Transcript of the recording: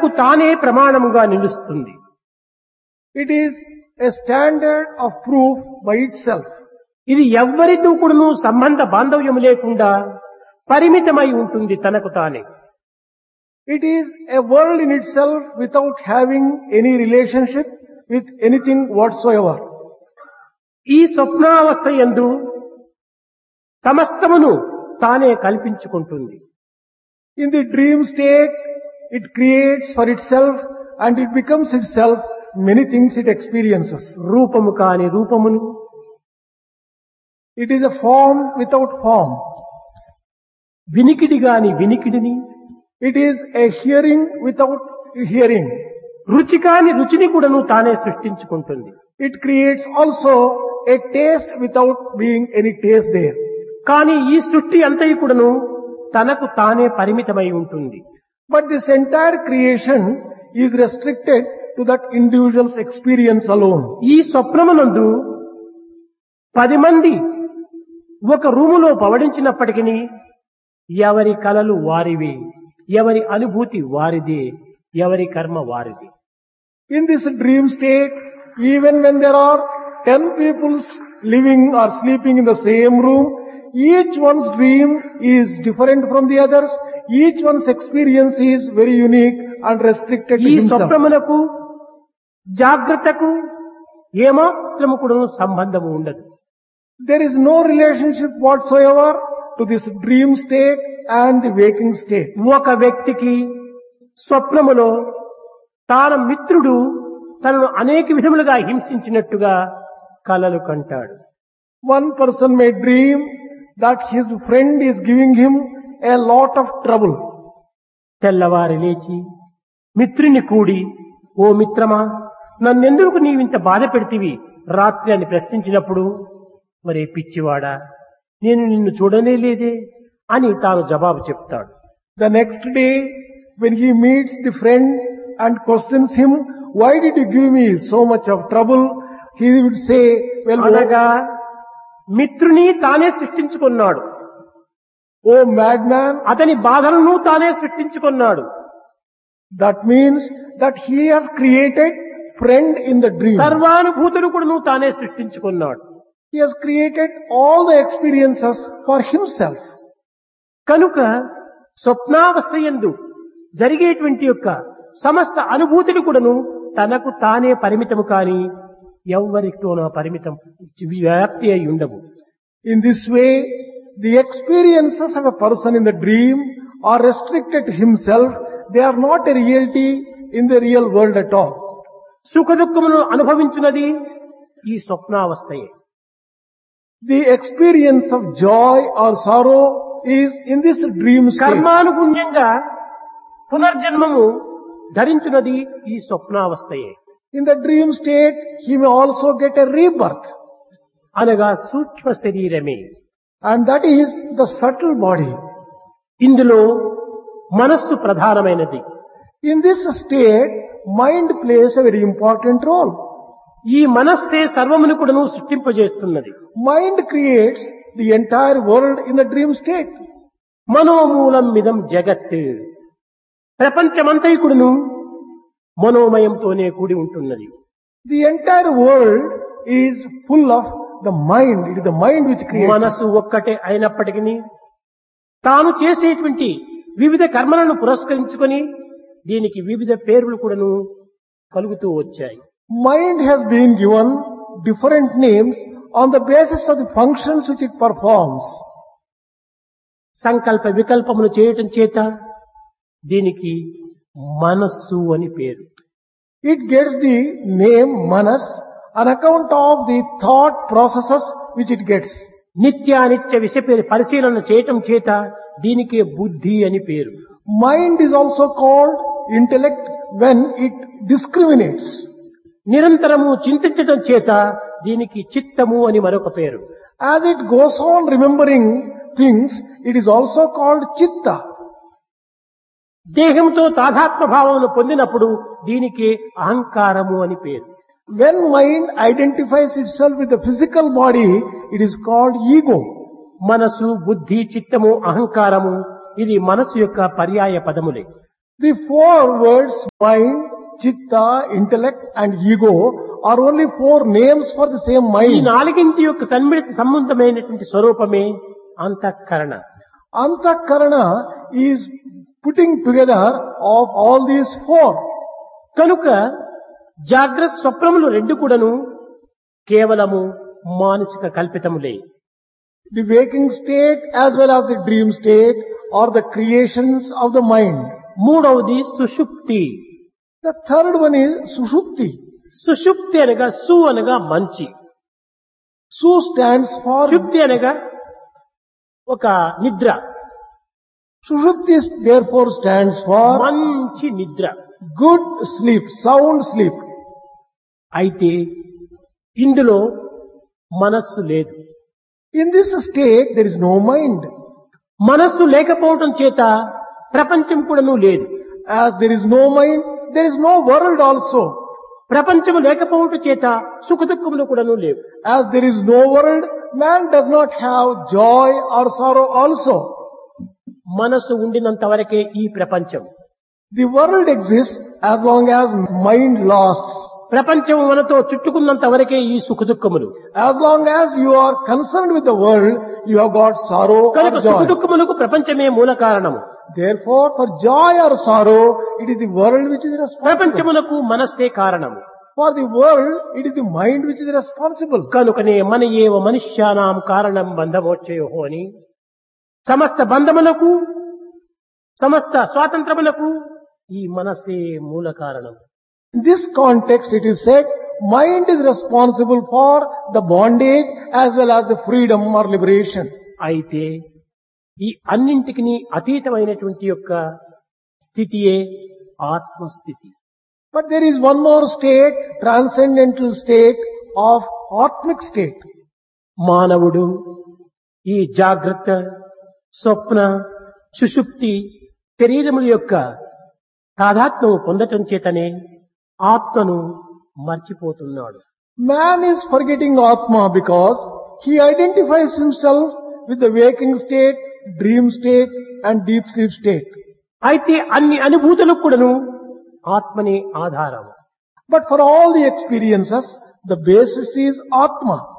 తానే ప్రమాణముగా నిలుస్తుంది. It is a standard of proof by itself. ఇది ఎవ్వరితో కూడాను సంబంధ బాంధవ్యం లేకుండా పరిమితమై ఉంటుంది తనకు తానే. It is a world in itself without having any relationship with anything whatsoever. ఈ స్వప్నావస్థ యందు సమస్తమును తానే కల్పించుకుంటుంది. In the dream state, it creates for itself and it becomes itself many things it experiences. రూపము కాని రూపమును, It is a form without form. వినికిడి గాని వినికిడిని, It is a hearing without hearing. రుచి కాని రుచిని కూడాను తానే సృష్టించుకుంటుంది. It creates also a taste without being any taste there. కానీ ఈ సృష్టి అంతయు కూడాను తనకు తానే పరిమితమై ఉంటుంది. But this entire creation is restricted to that individual's experience alone. ఈ స్వప్నమునందు 10 మంది ఒక రూములో పవడించినప్పటికీ ఎవరి కలలు వారివి, ఎవరి అనుభూతి వారిదే, ఎవరి కర్మ వారిది. In this dream state, even when there are 10 people living or sleeping in the same room, each one's dream is different from the others. Each one's experience is very unique and restricted to ఈ himself. స్వప్నమునకు జాగ్రత్తకు ఏమాత్రము కూడా సంబంధము ఉండదు. There is no relationship whatsoever to this dream state and the waking state. ఒక వ్యక్తికి స్వప్నములో తాన మిత్రుడు తనను అనేక విధములుగా హింసించినట్టుగా కలలు కంటాడు. One person may dream that his friend is giving him a lot of trouble. తెల్లవారి లేచి మిత్రుని కూడి, ఓ మిత్రమా, నన్నెందుకు నీవింత బాధ పెడితివి రాత్రి అని ప్రశ్నించినప్పుడు, మరే పిచ్చివాడా, నేను నిన్ను చూడనే లేదే అని తాను జవాబు చెప్తాడు. The next day, when he meets the friend and questions him, why did you give me so much of trouble? He would say, well, అనగా మిత్రుని తానే సృష్టించుకున్నాడు. oh madman, అతని బాధలను తానే సృష్టించుకున్నాడు. that means that he has created friend in the dream. సర్వానుభూతులు కూడా తానే సృష్టించుకున్నాడు. He has created all the experiences for himself. కనుక స్వప్నావస్థ యందు జరిగేటువంటి యొక్క సమస్త అనుభూతులు కూడాను తనకు తానే పరిమితము కాని ఎవ్వరితోనో పరిమితం వ్యాప్తి అయి ఉండవు. In this way, the experiences of a person in the dream are restricted to himself. They are not a reality in the real world at all. సుఖ దుఃఖమును అనుభవించున్నది ఈ స్వప్నావస్థయే. The experience of joy or sorrow is in this dream state. కర్మానుగుణ్యంగా పునర్జన్మము ధరించున్నది ఈ స్వప్నావస్థయే. In the dream state, he may also get a rebirth. అనగా సూక్ష్మ శరీరమే. And that is the subtle body. ఇందులో మనస్సు ప్రధానమైనది. In this state, mind plays a very important role. ఈ మనస్సే సర్వమును కూడాను సృష్టింపజేస్తున్నది. Mind creates the entire world in the dream state. మనోమూలం మిదం జగత్. ప్రపంచమంతయు కూడాను మనోమయంతోనే కూడి ఉంటున్నది. The entire world is full of the mind. It is the mind which creates. మనసు ఒక్కటే అయినప్పటికీ తాను చేసేటువంటి వివిధ కర్మలను పురస్కరించుకొని దీనికి వివిధ పేర్లు కూడాను కలుగుతూ వచ్చాయి. Mind has been given different names on the basis of the functions which it performs. సంకల్ప వికల్పములు చేయటం చేత దీనికి మనస్సు అని పేరు. It gets the name Manas on account of the thought processes which it gets. నిత్యానిత్య విషయ పరిశీలన చేయటం చేత దీనికి బుద్ధి అని పేరు. Mind is also called intellect when it discriminates. నిరంతరము చింతించటం చేత దీనికి చిత్తము అని మరొక పేరు. As it goes on remembering things, it is also called chitta. దేహంతో తాదాత్మ భావమును పొందినప్పుడు దీనికి అహంకారము అని పేరు. When mind identifies itself with the physical body, it is called ego. మనసు, బుద్ధి, చిత్తము, అహంకారము ఇది మనసు యొక్క పర్యాయ పదములే. The four words mind, chitta, intellect and ego are only four names for the same ఈ mind. నాలుగింటి యొక్క సంబంధమైనటువంటి స్వరూపమే అంతఃకరణ. Antakarana is putting together of all these four. కనుక జాగ్రత్త స్వప్నములు రెండు కూడాను కేవలము మానసిక కల్పితములే. The waking state as well as the dream state are the creations of the mind. మూడవది సుషుప్తి. The third one is Sushupti. సుషుప్తి అనగా సు అనగా మంచి, Su stands for షుప్తి అనగా ఒక నిద్ర, Sushupti therefore stands for మంచి నిద్ర. good sleep, sound sleep. అయితే ఇందులో మనస్సు లేదు. In this state there is no mind. మనస్సు లేకపోవటం చేత ప్రపంచం కూడాను లేదు. As there is no mind, there is no world also. ప్రపంచము లేకపోవటం చేత సుఖ దుఃఖములు కూడాను లేవు. As there is no world, man does not have joy or sorrow also. మనస్సు ఉండినంత వరకే ఈ ప్రపంచం. The world exists as long as mind lasts. ప్రపంచం మనతో చుట్టుకున్నంత వరకే ఈ సుఖ దుఃఖములు. As long as you are concerned with the world, you have got sorrow కనుక or సుఖ joy. దుఃఖములకు ప్రపంచమే మూల కారణము. Therefore, for joy or sorrow, it is the world which is responsible. ప్రపంచమునకు మనస్సే కారణము. For the world, it is the mind which is responsible. కనుకనే మన ఏవ మనుష్యానాం కారణం బంధమోచ్చయో అని సమస్త బంధములకు సమస్త స్వాతంత్రములకు ఈ మనస్సే మూల కారణం. In this context, it is said, mind is responsible for the bondage as well as the freedom or liberation. అయితే ఈ అన్నింటికి అతీతమైనటువంటి యొక్క స్థితియే ఆత్మస్థితి. But there is one more state, transcendental state of Atmic state. మానవుడు ఈ జాగ్రత్త స్వప్న సుషుప్తి శరీరముల యొక్క తాదాత్మ్యము పొందటం చేతనే ఆత్మను మర్చిపోతున్నాడు. Man is forgetting Atma because he identifies himself with the waking state, dream state and deep sleep state. అయితే అన్ని అనుభూతులకు కూడాను ఆత్మనే ఆధారం. But for all the experiences, the basis is Atma.